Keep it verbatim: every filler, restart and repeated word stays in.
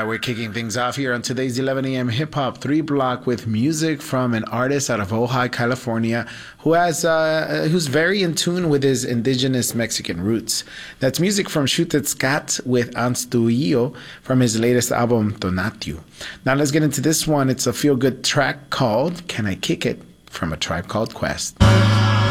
we're kicking things off here on today's eleven a.m. Hip Hop three block with music from an artist out of Ojai, California, who has uh, who's very in tune with his indigenous Mexican roots. That's music from Xutetzcat with Anstuillo from his latest album, Tonatiuh. Now let's get into this one. It's a feel-good track called Can I Kick It from A Tribe Called Quest.